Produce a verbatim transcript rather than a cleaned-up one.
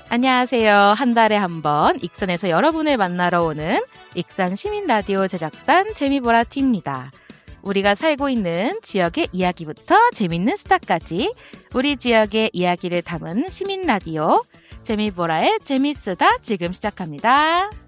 안녕하세요. 한 달에 한 번 익산에서 여러분을 만나러 오는 익산 시민라디오 제작단 재미보라 팀입니다. 우리가 살고 있는 지역의 이야기부터 재밌는 수다까지 우리 지역의 이야기를 담은 시민라디오 재미보라의 재밌수다 지금 시작합니다.